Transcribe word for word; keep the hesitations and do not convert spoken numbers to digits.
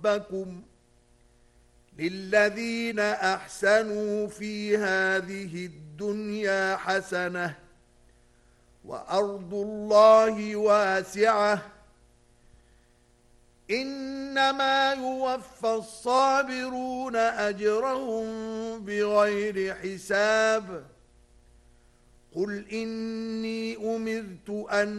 ربكم للذين أحسنوا في هذه الدنيا حسنة وأرض الله واسعة إنما يوفى الصابرون أجرهم بغير حساب قل إني أمرت أن